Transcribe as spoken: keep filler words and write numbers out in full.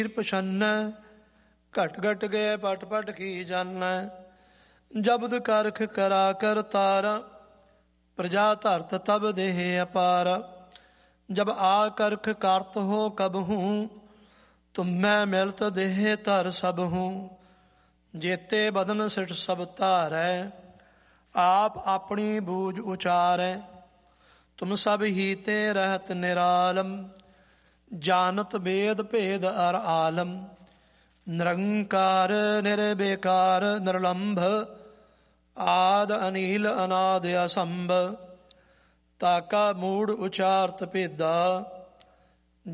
ਪਛੰਨ ਘਟ ਘਟ ਗਏ ਪਟ ਪਟ ਕੀ ਜਾਨੈ। ਜਬਦ ਕਰਖ ਕਰਾ ਕਰ ਤਾਰਾ ਪ੍ਰਜਾ ਧਰਤ ਤਬ ਦੇਹ ਅਪਾਰ। ਜਬ ਆ ਕਰਖ ਕਰਤ ਹੋ ਕਬ ਹੂੰ ਤੁਮੈ ਮਿਲਤ ਦੇਹ ਧਰ ਸਭ ਹੂੰ। ਜੇਤੇ ਬਦਨ ਸਿਠ ਸਭ ਧਾਰੈ ਆਪ ਆਪਣੀ ਬੂਝ ਉਚਾਰੈ। ਤੁਮ ਸਭ ਹੀ ਤੇ ਰਹਿਤ ਨਿਰਾਲਮ ਜਾਨਤ ਬੇਦ ਭੇਦ ਅਰ ਆਲਮ। ਨਿਰੰਕਾਰ ਨਿਰਬੇਕਾਰ ਨਿਰਲੰਭ ਆਦ ਅਨੀਲ ਅਨਾਦ ਅਸੰਭ। ਤਾਕਾ ਮੂੜ ਉਚਾਰਤ ਭੇਦਾ